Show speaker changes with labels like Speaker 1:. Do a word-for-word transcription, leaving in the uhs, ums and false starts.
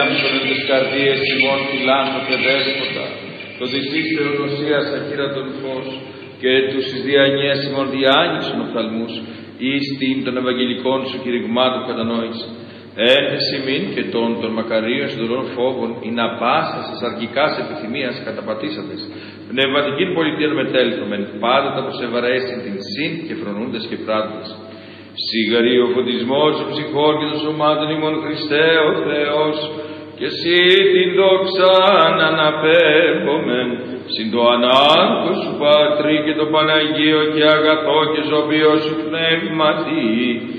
Speaker 1: ελέγχον εν τες καρδίες ημών φιλάνθρωπε δέσποτα, το της εις θεοδοσίας ακύρατον φως, και τους εις διανιές ημών διάνοιξον οφθαλμούς, εις την των Ευαγγελικών σου κηρυγμάτων κατανόηση. Ένεση μην και των των μακαρίων συντολών φόβων, ή να πάσας της αρκικάς επιθυμίας καταπατήσαντες, πνευματικήν πολιτείαν μετέλθομεν, πάντοτε προς ευαρέστην την συν και φρονούντες και πράττες. Σιγαρή ο φωτισμός των ψυχών και των σωμάτων ημών Χριστέ ο Θεός, και εσύ την δόξαν αναπέμπομεν, συν το ανάγκο σου Πατρί και το Παναγίο και αγαθό και ζωπίο σου πνεύματι,